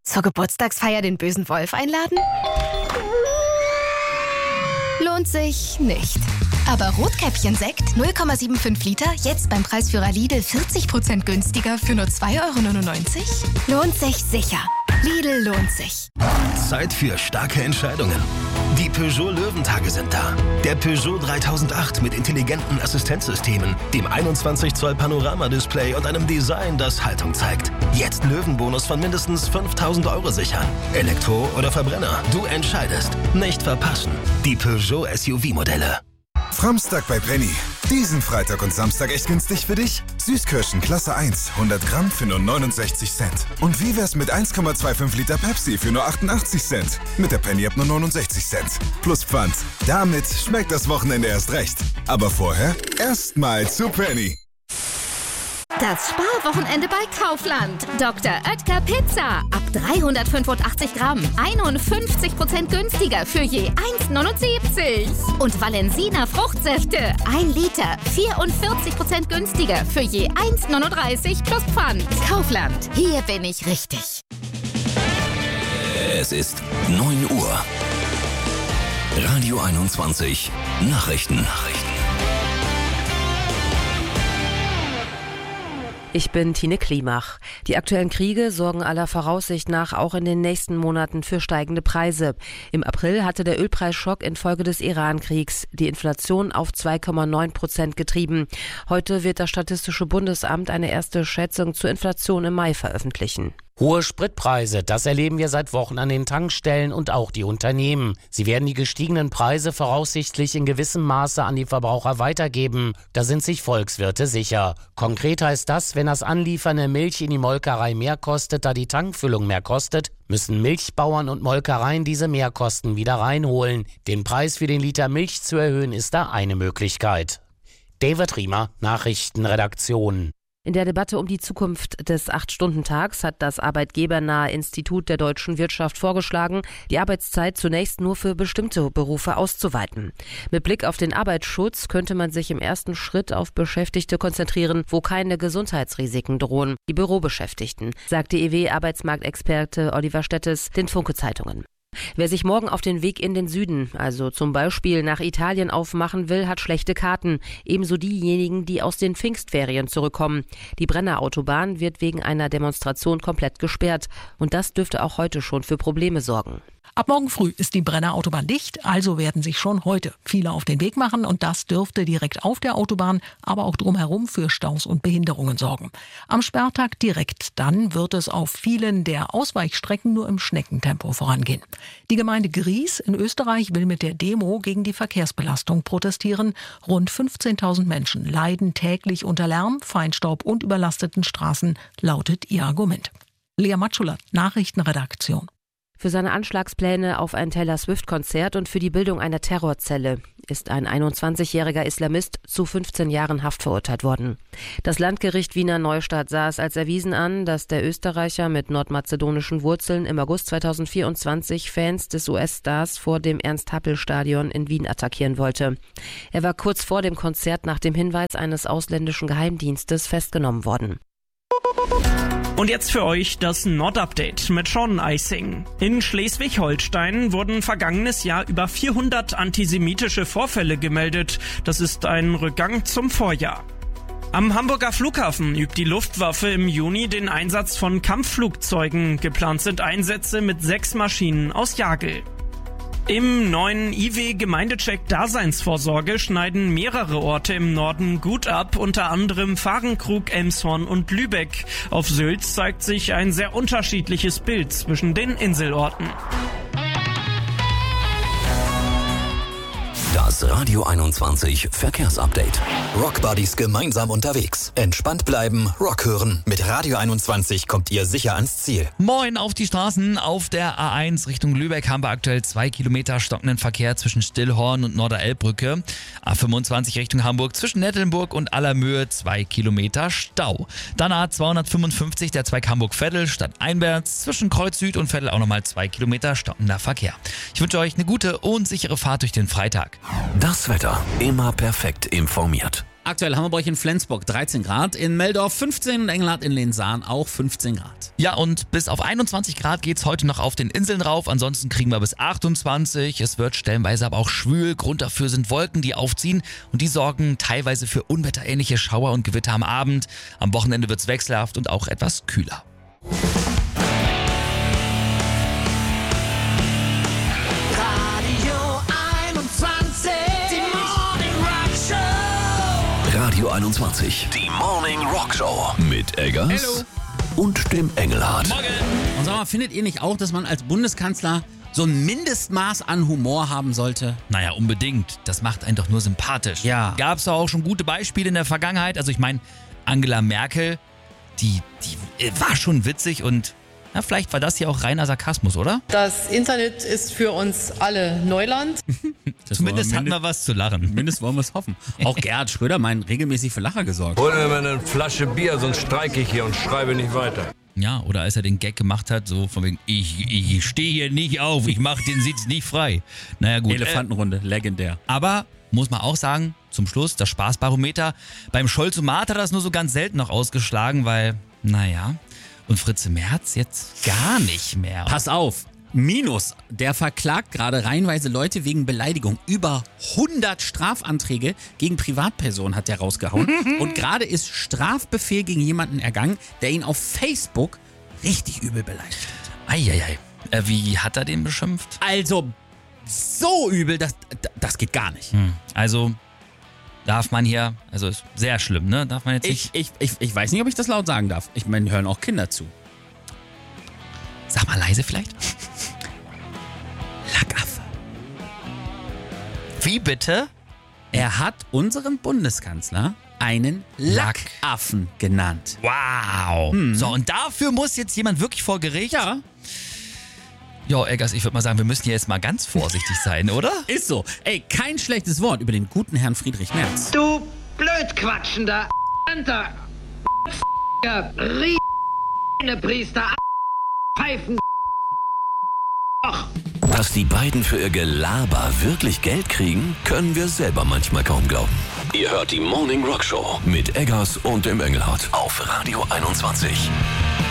Zur Geburtstagsfeier den bösen Wolf einladen? Lohnt sich nicht. Aber Rotkäppchen-Sekt 0,75 Liter, jetzt beim Preisführer Lidl 40% günstiger für nur 2,99 €? Lohnt sich sicher. Lidl lohnt sich. Zeit für starke Entscheidungen. Die Peugeot Löwentage sind da. Der Peugeot 3008 mit intelligenten Assistenzsystemen, dem 21 Zoll Panoramadisplay und einem Design, das Haltung zeigt. Jetzt Löwenbonus von mindestens 5.000 € sichern. Elektro oder Verbrenner, du entscheidest. Nicht verpassen. Die Peugeot SUV-Modelle. Framstag bei Penny. Diesen Freitag und Samstag echt günstig für dich? Süßkirschen Klasse 1, 100 Gramm für nur 69 Cent. Und wie wär's mit 1,25 Liter Pepsi für nur 88 Cent? Mit der Penny ab nur 69 Cent. Plus Pfand. Damit schmeckt das Wochenende erst recht. Aber vorher erstmal zu Penny. Das Sparwochenende bei Kaufland. Dr. Oetker Pizza. Ab 385 Gramm. 51% günstiger für je 1,79. Und Valensina Fruchtsäfte. 1 Liter. 44% günstiger für je 1,39 plus Pfand. Kaufland. Hier bin ich richtig. Es ist 9 Uhr. Radio 21. Nachrichten. Ich bin Tine Klimach. Die aktuellen Kriege sorgen aller Voraussicht nach auch in den nächsten Monaten für steigende Preise. Im April hatte der Ölpreisschock infolge des Iran-Kriegs die Inflation auf 2,9% getrieben. Heute wird das Statistische Bundesamt eine erste Schätzung zur Inflation im Mai veröffentlichen. Hohe Spritpreise, das erleben wir seit Wochen an den Tankstellen und auch die Unternehmen. Sie werden die gestiegenen Preise voraussichtlich in gewissem Maße an die Verbraucher weitergeben. Da sind sich Volkswirte sicher. Konkret heißt das, wenn das Anliefern der Milch in die Molkerei mehr kostet, da die Tankfüllung mehr kostet, müssen Milchbauern und Molkereien diese Mehrkosten wieder reinholen. Den Preis für den Liter Milch zu erhöhen, ist da eine Möglichkeit. David Riemer, Nachrichtenredaktion. In der Debatte um die Zukunft des 8-Stunden-Tags hat das arbeitgebernahe Institut der deutschen Wirtschaft vorgeschlagen, die Arbeitszeit zunächst nur für bestimmte Berufe auszuweiten. Mit Blick auf den Arbeitsschutz könnte man sich im ersten Schritt auf Beschäftigte konzentrieren, wo keine Gesundheitsrisiken drohen, die Bürobeschäftigten, sagte EW-Arbeitsmarktexperte Oliver Stettes den Funke-Zeitungen. Wer sich morgen auf den Weg in den Süden, also zum Beispiel nach Italien aufmachen will, hat schlechte Karten. Ebenso diejenigen, die aus den Pfingstferien zurückkommen. Die Brennerautobahn wird wegen einer Demonstration komplett gesperrt. Und das dürfte auch heute schon für Probleme sorgen. Ab morgen früh ist die Brennerautobahn dicht, also werden sich schon heute viele auf den Weg machen und das dürfte direkt auf der Autobahn, aber auch drumherum für Staus und Behinderungen sorgen. Am Sperrtag direkt dann wird es auf vielen der Ausweichstrecken nur im Schneckentempo vorangehen. Die Gemeinde Gries in Österreich will mit der Demo gegen die Verkehrsbelastung protestieren. Rund 15.000 Menschen leiden täglich unter Lärm, Feinstaub und überlasteten Straßen, lautet ihr Argument. Lea Matschula, Nachrichtenredaktion. Für seine Anschlagspläne auf ein Taylor Swift-Konzert und für die Bildung einer Terrorzelle ist ein 21-jähriger Islamist zu 15 Jahren Haft verurteilt worden. Das Landgericht Wiener Neustadt sah es als erwiesen an, dass der Österreicher mit nordmazedonischen Wurzeln im August 2024 Fans des US-Stars vor dem Ernst-Happel-Stadion in Wien attackieren wollte. Er war kurz vor dem Konzert nach dem Hinweis eines ausländischen Geheimdienstes festgenommen worden. Und jetzt für euch das Nordupdate mit Sean Eising. In Schleswig-Holstein wurden vergangenes Jahr über 400 antisemitische Vorfälle gemeldet. Das ist ein Rückgang zum Vorjahr. Am Hamburger Flughafen übt die Luftwaffe im Juni den Einsatz von Kampfflugzeugen. Geplant sind Einsätze mit 6 Maschinen aus Jagel. Im neuen IW-Gemeindecheck Daseinsvorsorge schneiden mehrere Orte im Norden gut ab, unter anderem Fahrenkrug, Elmshorn und Lübeck. Auf Sylt zeigt sich ein sehr unterschiedliches Bild zwischen den Inselorten. Das Radio 21 Verkehrsupdate. Rockbuddies gemeinsam unterwegs. Entspannt bleiben, Rock hören. Mit Radio 21 kommt ihr sicher ans Ziel. Moin auf die Straßen. Auf der A1 Richtung Lübeck haben wir aktuell 2 Kilometer stockenden Verkehr zwischen Stillhorn und Norderelbbrücke. A25 Richtung Hamburg zwischen Nettelnburg und Allermöhe 2 Kilometer Stau. Dann A255 der Zweig Hamburg-Veddel stadteinwärts zwischen Kreuz Süd und Veddel auch nochmal 2 Kilometer stockender Verkehr. Ich wünsche euch eine gute und sichere Fahrt durch den Freitag. Das Wetter immer perfekt informiert. Aktuell haben wir bei euch in Flensburg 13 Grad, in Meldorf 15 und Engelhardt in Lensahn auch 15 Grad. Ja, und bis auf 21 Grad geht's heute noch auf den Inseln rauf. Ansonsten kriegen wir bis 28. Es wird stellenweise aber auch schwül. Grund dafür sind Wolken, die aufziehen und die sorgen teilweise für unwetterähnliche Schauer und Gewitter am Abend. Am Wochenende wird's wechselhaft und auch etwas kühler. Radio 21, die Morning Rock Show mit Eggers und dem Engelhardt. Morgen. Und sag mal, findet ihr nicht auch, dass man als Bundeskanzler so ein Mindestmaß an Humor haben sollte? Naja, unbedingt. Das macht einen doch nur sympathisch. Ja. Gab's doch auch schon gute Beispiele in der Vergangenheit. Also ich meine, Angela Merkel, die war schon witzig und na, vielleicht war das hier auch reiner Sarkasmus, oder? Das Internet ist für uns alle Neuland. Zumindest hatten wir was zu lachen. Zumindest wollen wir es hoffen. Auch Gerhard Schröder, regelmäßig für Lacher gesorgt. Hol mir mal eine Flasche Bier, sonst streike ich hier und schreibe nicht weiter. Ja, oder als er den Gag gemacht hat, so von wegen, ich stehe hier nicht auf, ich mache den Sitz nicht frei. Naja gut. Elefantenrunde, legendär. Aber, muss man auch sagen, zum Schluss, das Spaßbarometer, beim Scholzomat hat das nur so ganz selten noch ausgeschlagen, weil, naja, und Fritze Merz jetzt gar nicht mehr. Pass auf, Minus, der verklagt gerade reihenweise Leute wegen Beleidigung. Über 100 Strafanträge gegen Privatpersonen hat der rausgehauen. Und gerade ist Strafbefehl gegen jemanden ergangen, der ihn auf Facebook richtig übel beleidigt hat. Eieiei. Wie hat er den beschimpft? Also, so übel, das geht gar nicht. Also, darf man hier, also ist sehr schlimm, ne? Darf man jetzt nicht... Ich weiß nicht, ob ich das laut sagen darf. Ich meine, hören auch Kinder zu. Sag mal leise vielleicht. Lackaffe. Wie bitte? Er hat unseren Bundeskanzler einen Lackaffen genannt. Wow. So, und dafür muss jetzt jemand wirklich vor Gericht? Ja. Jo, Eggers, ich würde mal sagen, wir müssen hier jetzt mal ganz vorsichtig sein, oder? Ist so. Ey, kein schlechtes Wort über den guten Herrn Friedrich Merz. Du blödquatschender Priester, Pfeifen. Dass die beiden für ihr Gelaber wirklich Geld kriegen, können wir selber manchmal kaum glauben. Ihr hört die Morning Rock Show mit Eggers und dem Engelhardt auf Radio 21.